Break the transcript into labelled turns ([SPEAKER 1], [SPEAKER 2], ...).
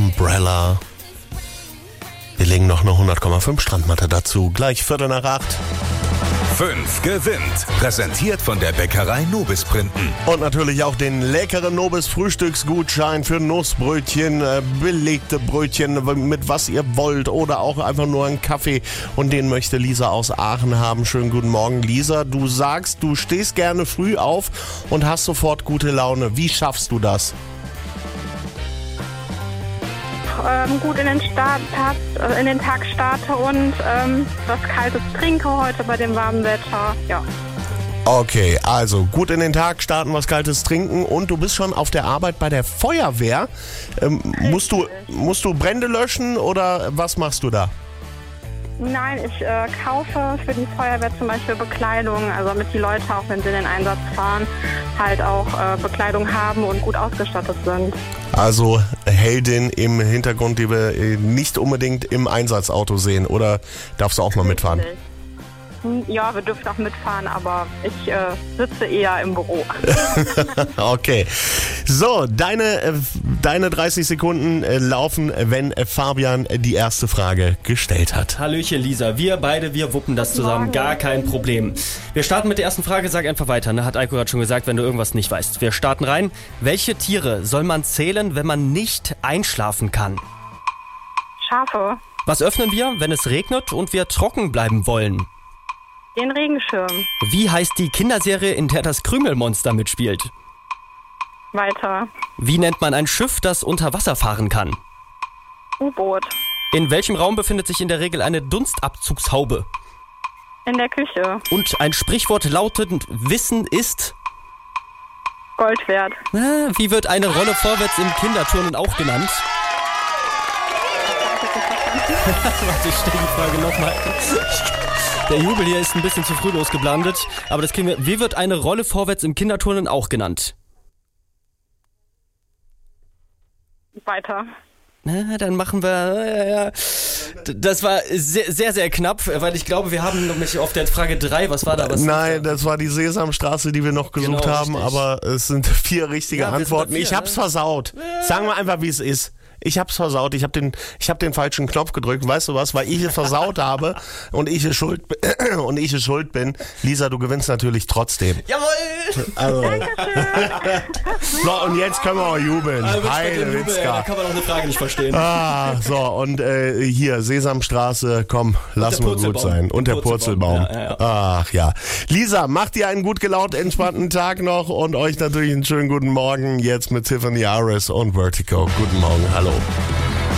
[SPEAKER 1] Umbrella. Wir legen noch eine 100,5 Strandmatte dazu. Gleich 7:45.
[SPEAKER 2] 5 gewinnt. Präsentiert von der Bäckerei Nobis Printen.
[SPEAKER 1] Und natürlich auch den leckeren Nobis Frühstücksgutschein für Nussbrötchen, belegte Brötchen, mit was ihr wollt oder auch einfach nur einen Kaffee. Und den möchte Lisa aus Aachen haben. Schönen guten Morgen, Lisa. Du sagst, du stehst gerne früh auf und hast sofort gute Laune. Wie schaffst du das?
[SPEAKER 3] Gut in den Tag starte und was Kaltes trinke heute bei dem warmen Wetter. Ja.
[SPEAKER 1] Okay, also gut in den Tag starten, was Kaltes trinken und du bist schon auf der Arbeit bei der Feuerwehr. Musst du Brände löschen oder was machst du da?
[SPEAKER 3] Nein, ich kaufe für die Feuerwehr zum Beispiel Bekleidung, also damit die Leute, auch wenn sie in den Einsatz fahren, halt auch Bekleidung haben und gut ausgestattet sind.
[SPEAKER 1] Also Heldin im Hintergrund, die wir nicht unbedingt im Einsatzauto sehen, oder darfst du auch mal mitfahren?
[SPEAKER 3] Ja, wir dürfen auch mitfahren, aber ich sitze eher im Büro.
[SPEAKER 1] Okay. So, deine 30 Sekunden laufen, wenn Fabian die erste Frage gestellt hat.
[SPEAKER 4] Hallöchen Lisa, wir wuppen das zusammen,
[SPEAKER 3] Morgen.
[SPEAKER 4] gar kein Problem. Wir starten mit der ersten Frage, sag einfach weiter, ne? Hat Eiko gerade schon gesagt, wenn du irgendwas nicht weißt. Wir starten rein. Welche Tiere soll man zählen, wenn man nicht einschlafen kann?
[SPEAKER 3] Schafe,
[SPEAKER 4] Was öffnen wir, wenn es regnet und wir trocken bleiben wollen?
[SPEAKER 3] den Regenschirm,
[SPEAKER 4] Wie heißt die Kinderserie, in der das Krümelmonster mitspielt?
[SPEAKER 3] weiter,
[SPEAKER 4] Wie nennt man ein Schiff, das unter Wasser fahren kann?
[SPEAKER 3] U-Boot,
[SPEAKER 4] In welchem Raum befindet sich in der Regel eine Dunstabzugshaube?
[SPEAKER 3] in der Küche,
[SPEAKER 4] Und ein Sprichwort lautet, Wissen ist...
[SPEAKER 3] Gold wert.
[SPEAKER 4] Wie wird eine Rolle vorwärts im Kinderturnen auch genannt? Warte, ich stelle die Frage nochmal. Der Jubel hier ist ein bisschen zu früh losgeblandet, aber das kriegen wir. Wie wird eine Rolle vorwärts im Kinderturnen auch genannt?
[SPEAKER 3] Weiter.
[SPEAKER 4] Na, dann machen wir... Das war sehr, sehr, sehr knapp, weil ich glaube, wir haben nämlich auf der Frage 3, was war da?
[SPEAKER 1] Nein, das war die Sesamstraße, die wir noch gesucht
[SPEAKER 4] Genau,
[SPEAKER 1] haben,
[SPEAKER 4] richtig.
[SPEAKER 1] aber es sind 4 richtige
[SPEAKER 4] Ja, wir sind
[SPEAKER 1] Antworten.
[SPEAKER 4] bei 4,
[SPEAKER 1] Ich hab's versaut. Sagen wir einfach, wie es ist. Ich hab's versaut. Ich hab den falschen Knopf gedrückt. Weißt du was? Weil ich es versaut habe und ich es schuld bin. Lisa, du gewinnst natürlich trotzdem.
[SPEAKER 4] Jawohl!
[SPEAKER 1] Also. So, und jetzt können wir auch jubeln. Heide
[SPEAKER 4] Da
[SPEAKER 1] Witzka.
[SPEAKER 4] kann man auch eine Frage nicht verstehen.
[SPEAKER 1] So, und hier, Sesamstraße, komm, lass mal gut sein. Und der Purzelbaum.
[SPEAKER 4] Ja.
[SPEAKER 1] Ach ja. Lisa, macht dir einen gut gelaunt, entspannten Tag noch und euch natürlich einen schönen guten Morgen jetzt mit Tiffany Aris und Vertigo. Guten Morgen, hallo.